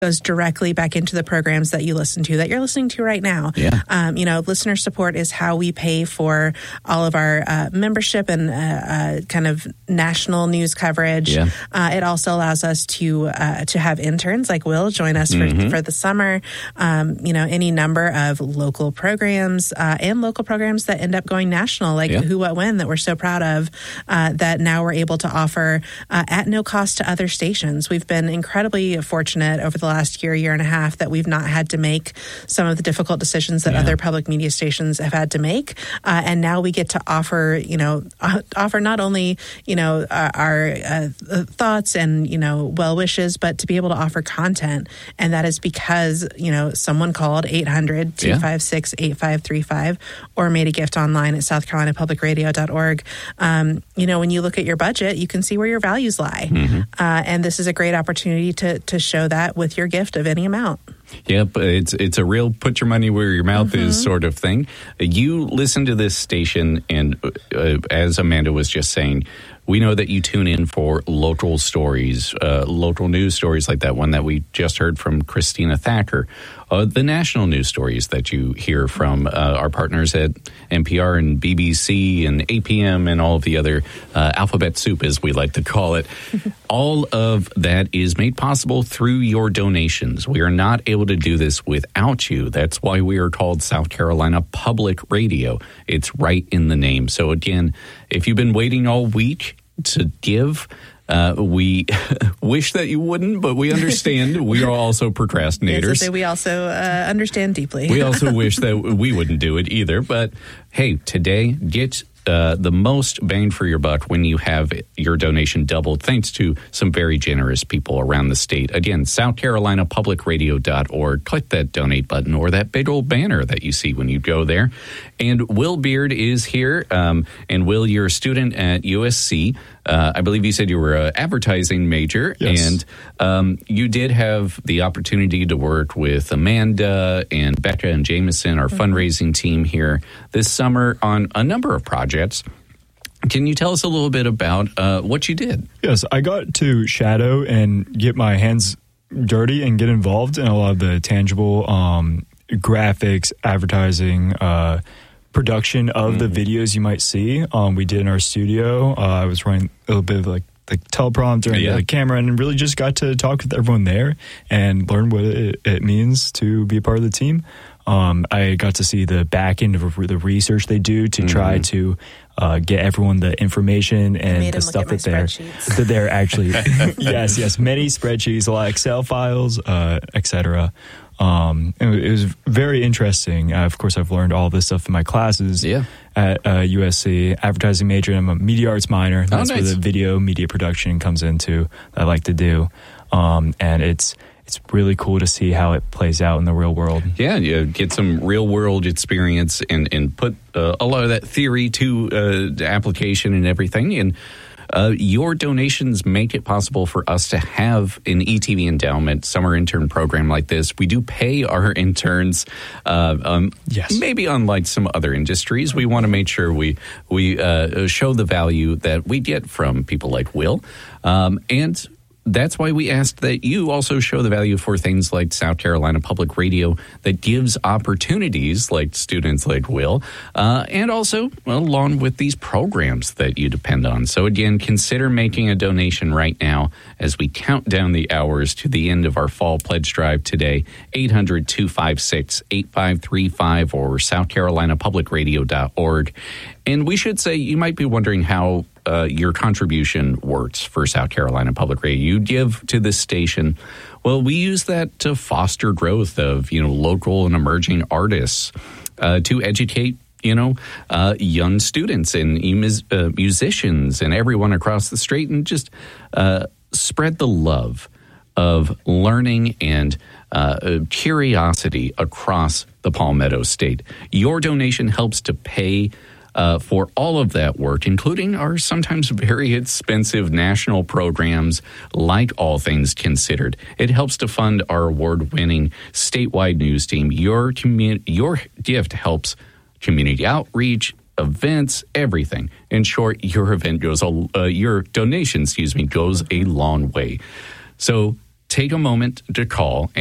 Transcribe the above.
goes directly back into the programs that you listen to, that you're listening to right now. Yeah. Listener support is how we pay for all of our membership and kind of national news coverage. Yeah. It also allows us to have interns like Will join us for the summer. Any number of local programs and local programs that end up going national, like Who, What, When, that we're so proud of, that now we're able to offer at no cost to other stations. We've been incredibly fortunate over the last year and a half that we've not had to make some of the difficult decisions that other public media stations have had to make. And now we get to offer not only, our thoughts and, well wishes, but to be able to offer content. And that is because, someone called 800-256-8535 or made a gift online at southcarolinapublicradio.org. When you look at your budget, you can see where your values lie. And this is a great opportunity to show that with your gift of any amount. Yeah, but it's a real put your money where your mouth is sort of thing. You listen to this station, and as Amanda was just saying, we know that you tune in for local stories, local news stories like that one that we just heard from Christina Thacker, the national news stories that you hear from our partners at NPR and BBC and APM and all of the other alphabet soup, as we like to call it. All of that is made possible through your donations. We are not able to do this without you. That's why we are called South Carolina Public Radio. It's right in the name. So again, if you've been waiting all week to give, we wish that you wouldn't, but we understand. We are also procrastinators. We also understand deeply. We also wish that we wouldn't do it either. But hey, today, get the most bang for your buck when you have your donation doubled, thanks to some very generous people around the state. Again, southcarolinapublicradio.org. Click that donate button or that big old banner that you see when you go there. And Will Beard is here. And Will, you're a student at USC. I believe you said you were an advertising major. Yes. And you did have the opportunity to work with Amanda and Becca and Jameson, our fundraising team here this summer on a number of projects. Can you tell us a little bit about what you did? Yes, I got to shadow and get my hands dirty and get involved in a lot of the tangible graphics, advertising, production of the videos you might see. We did in our studio. I was running a little bit of like the teleprompter and the camera, and really just got to talk with everyone there and learn what it means to be a part of the team. I got to see the back end of the research they do to try to get everyone the information and the stuff that they're actually yes, many spreadsheets, a lot of Excel files, etc. It was very interesting. Of course, I've learned all this stuff in my classes at USC. Advertising major, and I'm a media arts minor. That's where the video media production comes into. That I like to do, and it's really cool to see how it plays out in the real world. Yeah, you get some real world experience and put a lot of that theory to the application and everything. And your donations make it possible for us to have an ETV endowment summer intern program like this. We do pay our interns, maybe unlike some other industries. We want to make sure we show the value that we get from people like Will. And that's why we asked that you also show the value for things like South Carolina Public Radio that gives opportunities like students like Will, and also along with these programs that you depend on. So again, consider making a donation right now as we count down the hours to the end of our fall pledge drive today. 800-256-8535 or southcarolinapublicradio.org. And we should say, you might be wondering how your contribution works for South Carolina Public Radio. You give to this station. Well, we use that to foster growth of, local and emerging artists, to educate, young students and musicians and everyone across the state, and just spread the love of learning and curiosity across the Palmetto State. Your donation helps to pay for all of that work, including our sometimes very expensive national programs like All Things Considered. It helps to fund our award-winning statewide news team. Your gift helps community outreach, events, everything. In short, your donation goes a long way. So take a moment to call